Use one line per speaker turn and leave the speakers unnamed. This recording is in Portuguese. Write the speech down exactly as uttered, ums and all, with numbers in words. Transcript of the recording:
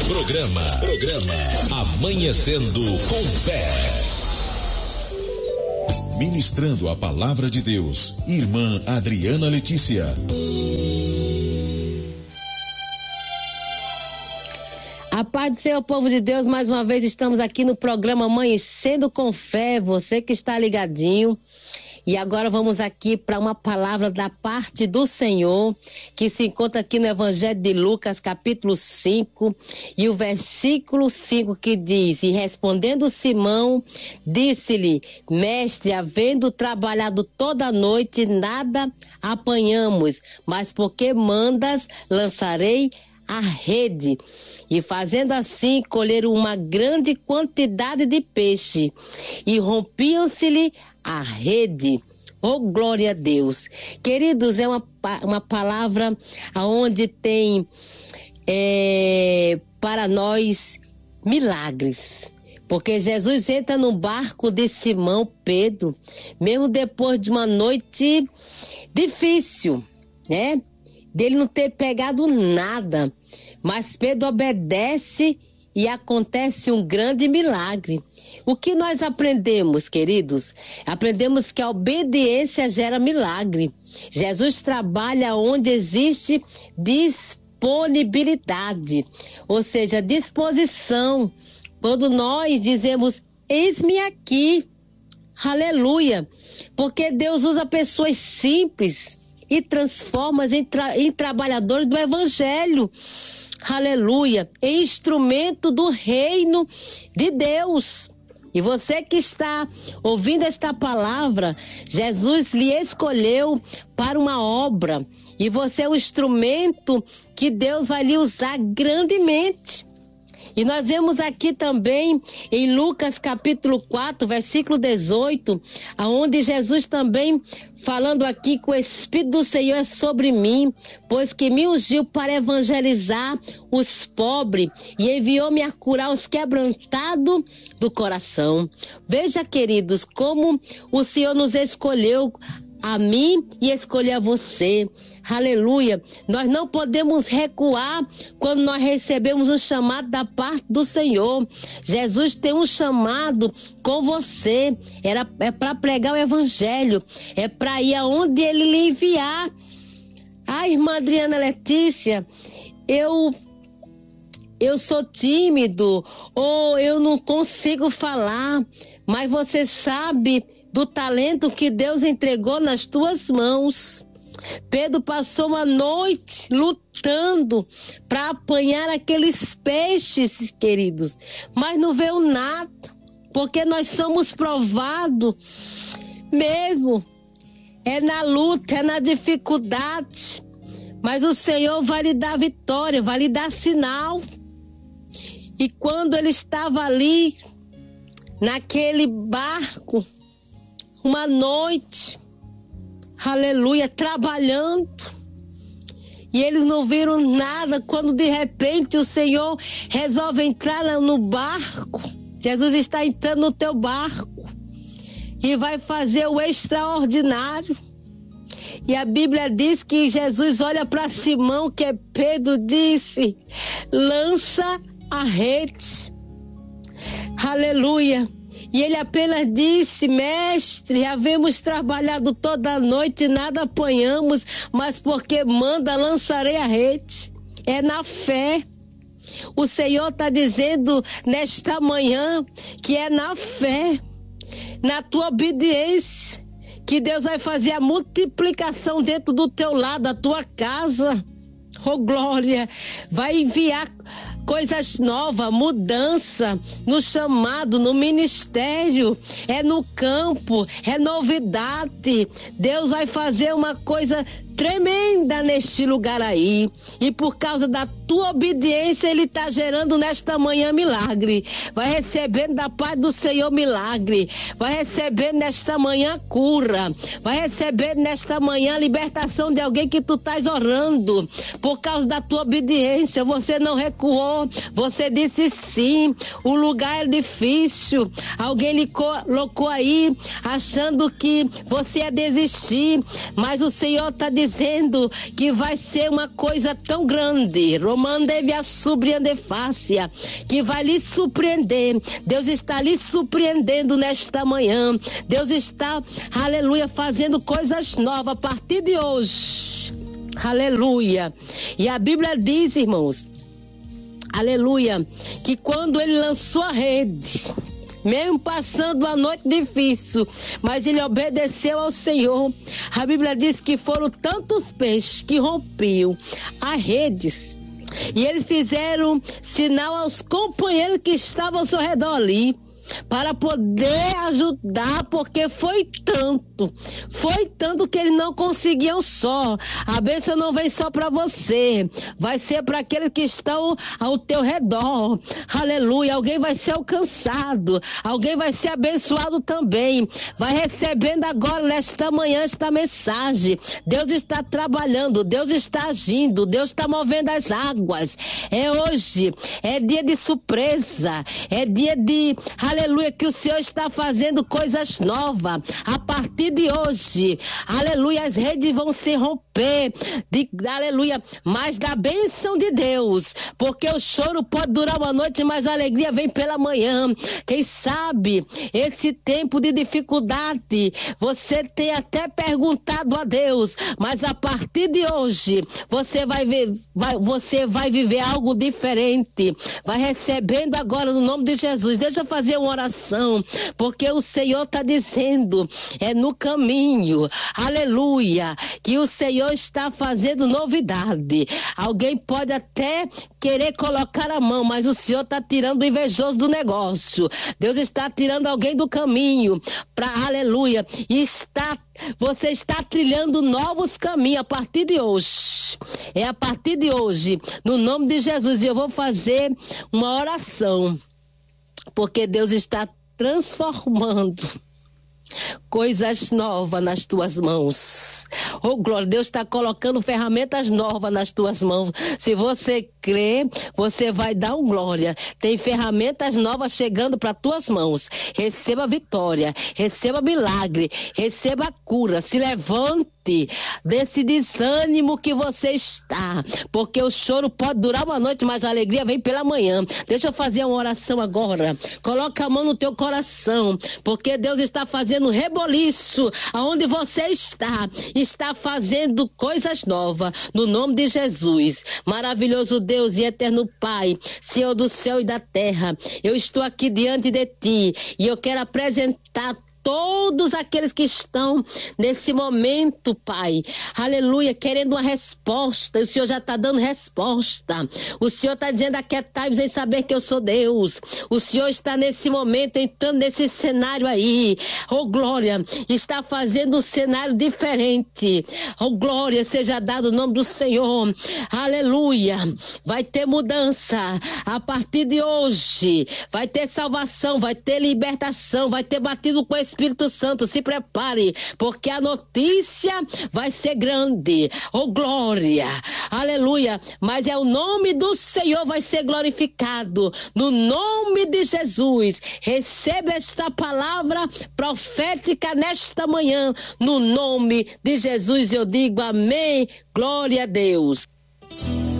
Programa, programa Amanhecendo com Fé. Ministrando a palavra de Deus, irmã Adriana Letícia.
A paz do Senhor, povo de Deus, mais uma vez estamos aqui no programa Amanhecendo com Fé, você que está ligadinho. E agora vamos aqui para uma palavra da parte do Senhor, que se encontra aqui no Evangelho de Lucas, capítulo cinco, e o versículo cinco que diz: E respondendo Simão, disse-lhe, mestre, havendo trabalhado toda a noite, nada apanhamos, mas porque mandas, lançarei a rede. E fazendo assim, colheram uma grande quantidade de peixe, e rompiam-se-lhe a rede. Oh, glória a Deus. Queridos, é uma, uma palavra onde tem é, para nós milagres. Porque Jesus entra no barco de Simão Pedro, mesmo depois de uma noite difícil, né? Dele não ter pegado nada. Mas Pedro obedece e acontece um grande milagre. O que nós aprendemos, queridos? Aprendemos que a obediência gera milagre. Jesus trabalha onde existe disponibilidade, ou seja, disposição. Quando nós dizemos, eis-me aqui, aleluia, porque Deus usa pessoas simples e transforma em, tra- em trabalhadores do Evangelho. Aleluia, é instrumento do reino de Deus. E você que está ouvindo esta palavra, Jesus lhe escolheu para uma obra. E você é um instrumento que Deus vai lhe usar grandemente. E nós vemos aqui também em Lucas capítulo quatro, versículo dezoito, aonde Jesus também falando aqui que o Espírito do Senhor é sobre mim, pois que me ungiu para evangelizar os pobres e enviou-me a curar os quebrantados do coração. Veja, queridos, como o Senhor nos escolheu a mim e escolher a você. Aleluia. Nós não podemos recuar quando nós recebemos o chamado da parte do Senhor. Jesus tem um chamado com você. Era, é para pregar o Evangelho. É para ir aonde Ele lhe enviar. Ah, irmã Adriana Letícia, eu... eu sou tímido ou eu não consigo falar, mas você sabe do talento que Deus entregou nas tuas mãos. Pedro passou uma noite lutando para apanhar aqueles peixes, queridos, mas não veio nada, porque nós somos provados mesmo, é na luta, é na dificuldade, mas o Senhor vai lhe dar vitória, vai lhe dar sinal. E quando ele estava ali, naquele barco, uma noite, aleluia, trabalhando, e eles não viram nada, quando de repente o Senhor resolve entrar no barco. Jesus está entrando no teu barco e vai fazer o extraordinário. E a Bíblia diz que Jesus olha para Simão, que é Pedro, disse, lança a rede, aleluia. E ele apenas disse, mestre, havemos trabalhado toda a noite e nada apanhamos, mas porque manda, lançarei a rede. É na fé. O Senhor está dizendo nesta manhã que é na fé, na tua obediência, que Deus vai fazer a multiplicação dentro do teu lar, da tua casa. Oh, glória! Vai enviar coisas novas, mudança no chamado, no ministério, é no campo, é novidade. Deus vai fazer uma coisa tremenda neste lugar aí, e por causa da tua obediência Ele está gerando nesta manhã milagre. Vai recebendo da paz do Senhor milagre, vai receber nesta manhã cura, vai receber nesta manhã libertação de alguém que tu estás orando. Por causa da tua obediência, você não recuou, você disse sim. O lugar é difícil, alguém lhe colocou aí achando que você ia desistir, mas o Senhor está dizendo dizendo que vai ser uma coisa tão grande, Romandevia Subriandefácia, que vai lhe surpreender. Deus está lhe surpreendendo nesta manhã. Deus está, aleluia, fazendo coisas novas a partir de hoje. Aleluia. E a Bíblia diz, irmãos, aleluia, que quando ele lançou a rede, mesmo passando uma noite difícil, mas ele obedeceu ao Senhor. A Bíblia diz que foram tantos peixes que rompiam as redes. E eles fizeram sinal aos companheiros que estavam ao seu redor ali, para poder ajudar, porque foi tanto, foi tanto que eles não conseguiam só. A bênção não vem só para você, vai ser para aqueles que estão ao teu redor. Aleluia, alguém vai ser alcançado, alguém vai ser abençoado também. Vai recebendo agora nesta manhã esta mensagem. Deus está trabalhando, Deus está agindo, Deus está movendo as águas. É hoje, é dia de surpresa, é dia de aleluia, que o Senhor está fazendo coisas novas. A partir de hoje, aleluia, as redes vão se romper, de, aleluia, mas da bênção de Deus, porque o choro pode durar uma noite, mas a alegria vem pela manhã. Quem sabe, esse tempo de dificuldade, você tem até perguntado a Deus, mas a partir de hoje, você vai ver, vai, você vai viver algo diferente, vai recebendo agora no nome de Jesus. Deixa eu fazer uma oração, porque o Senhor está dizendo, é no caminho, aleluia, que o Senhor está fazendo novidade. Alguém pode até querer colocar a mão, mas o Senhor está tirando o invejoso do negócio. Deus está tirando alguém do caminho, para aleluia, e está, você está trilhando novos caminhos a partir de hoje. É a partir de hoje, no nome de Jesus, e eu vou fazer uma oração, porque Deus está transformando coisas novas nas tuas mãos. Oh, glória, Deus está colocando ferramentas novas nas tuas mãos. Se você crê, você vai dar um glória. Tem ferramentas novas chegando para tuas mãos. Receba vitória, receba milagre, receba cura. Se levante desse desânimo que você está, porque o choro pode durar uma noite, mas a alegria vem pela manhã. Deixa eu fazer uma oração agora. Coloca a mão no teu coração, porque Deus está fazendo reboliço aonde você está, está fazendo coisas novas, no nome de Jesus. Maravilhoso Deus e eterno Pai, Senhor do céu e da terra, eu estou aqui diante de Ti e eu quero apresentar todos aqueles que estão nesse momento, Pai, aleluia, querendo uma resposta. O Senhor já está dando resposta. O Senhor está dizendo, aquietai-vos em saber que eu sou Deus. O Senhor está nesse momento entrando nesse cenário aí, oh glória, está fazendo um cenário diferente. Oh glória, seja dado o nome do Senhor, aleluia. Vai ter mudança a partir de hoje, vai ter salvação, vai ter libertação, vai ter batido com esse Espírito Santo. Se prepare, porque a notícia vai ser grande. Oh glória, aleluia, mas é o nome do Senhor vai ser glorificado, no nome de Jesus. Receba esta palavra profética nesta manhã, no nome de Jesus. Eu digo amém, glória a Deus.